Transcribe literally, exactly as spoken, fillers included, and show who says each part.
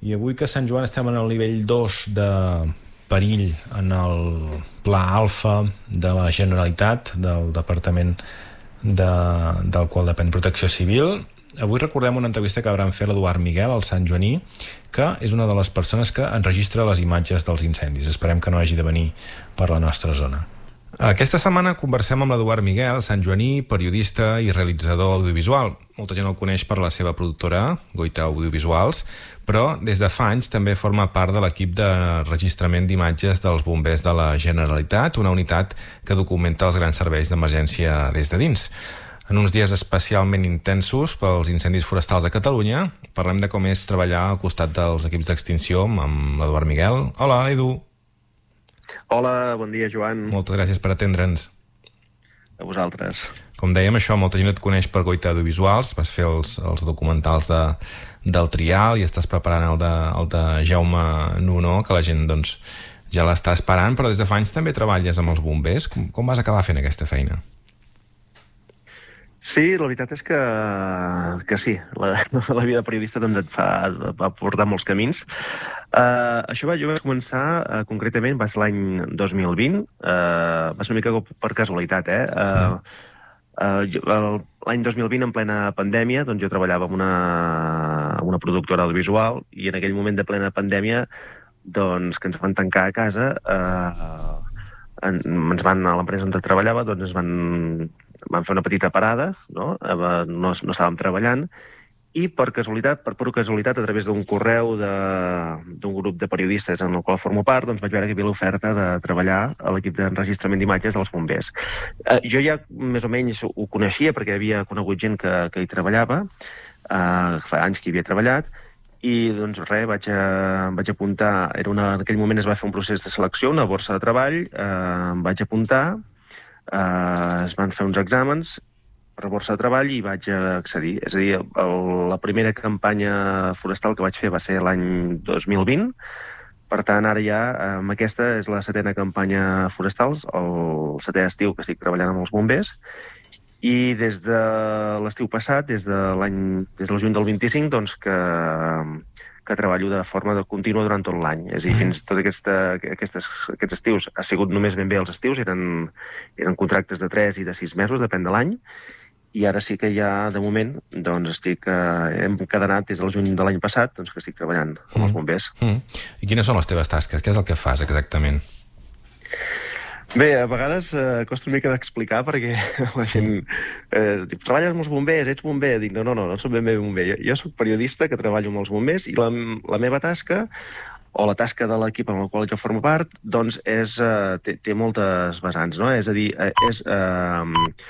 Speaker 1: I avui que a Sant Joan estem en el nivell dos de perill en el pla alfa de la Generalitat, del Departament de, del qual depèn Protecció Civil, avui recordem una entrevista que vam fer a l'Eduard Miguel, el santjoaní, que és una de les persones que enregistra les imatges dels incendis. Esperem que no hagi de venir per la nostra zona. Aquesta setmana conversem amb l'Eduard Miguel, santjoaní, periodista i realitzador audiovisual. Molta gent el coneix per la seva productora, Goita Audiovisuals, però des de fa anys també forma part de l'equip de registrament d'imatges dels bombers de la Generalitat, una unitat que documenta els grans serveis d'emergència des de dins. En uns dies especialment intensos pels incendis forestals a Catalunya, parlem de com és treballar al costat dels equips d'extinció amb l'Eduard Miguel. Hola, Edu.
Speaker 2: Hola, bon dia, Joan.
Speaker 1: Moltes gràcies per atendre'ns.
Speaker 2: A vosaltres.
Speaker 1: Com dèiem, això, molta gent et coneix per Goita Audiovisuals, vas fer els, els documentals de, del Trial i estàs preparant el de, el de Jaume Nuno, que la gent doncs, ja l'està esperant, però des de fa anys també treballes amb els bombers. Com, com vas acabar fent aquesta feina?
Speaker 2: Sí, la veritat és que, que sí, la, la vida de periodista doncs et fa, va portar molts camins. Uh, això va, jo vaig començar, uh, concretament, va ser l'any dos mil vint, uh, va ser una mica per casualitat, eh? Uh, uh, l'any dos mil vint, en plena pandèmia, doncs jo treballava en una, en una productora audiovisual i en aquell moment de plena pandèmia, doncs, que ens van tancar a casa, uh, en, ens van, a l'empresa on treballava, doncs ens van... van fer una petita parada, no? No, no estàvem treballant, i per casualitat, per pura casualitat, a través d'un correu d'un grup de periodistes en el qual formo part, doncs vaig veure que hi havia l'oferta de treballar a l'equip d'enregistrament d'imatges dels bombers. Eh, jo ja més o menys ho coneixia perquè havia conegut gent que, que hi treballava, eh, fa anys que hi havia treballat, i doncs res, vaig, a, vaig apuntar, era una, en aquell moment es va fer un procés de selecció, una borsa de treball, eh, em vaig apuntar, Uh, es van fer uns exàmens per borsa de treball i vaig accedir. És a dir, el, la primera campanya forestal que vaig fer va ser l'any dos mil vint. Per tant, ara ja, amb aquesta és la setena campanya forestal, el setè estiu que estic treballant amb els bombers. I des de l'estiu passat, des de l'any, des del juny del vint-i-cinc, doncs que... que treballo de forma de contínua durant tot l'any. És a dir, fins tot aquesta, aquestes, aquests estius, ha sigut només ben bé els estius, eren, eren contractes de tres i de sis mesos, depèn de l'any, i ara sí que ja, de moment, doncs estic, eh, hem encadenat des del juny de l'any passat, doncs que estic treballant amb els bombers.
Speaker 1: Mm. I quines són les teves tasques? Què és el que fas exactament?
Speaker 2: Bé, a vegades eh, costa una mica d'explicar perquè la gent eh, diu, treballes amb els bombers, ets bomber? Dic, no, no, no, no soc ben bé bomber. Jo, jo soc periodista que treballo amb els bombers i la, la meva tasca, o la tasca de l'equip amb el qual jo formo part, doncs és, eh, té, té moltes vessants, no? És a dir, eh, és eh,